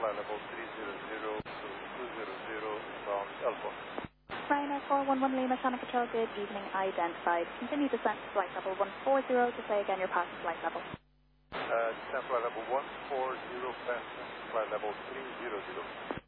flight level 300 to 200, inbound Alpha. Ryanair 411 Lima, Channel Control, good evening, identified. Continue descent to flight level 140 to say again your passing flight level. Descent flight level 140, passing flight level 300.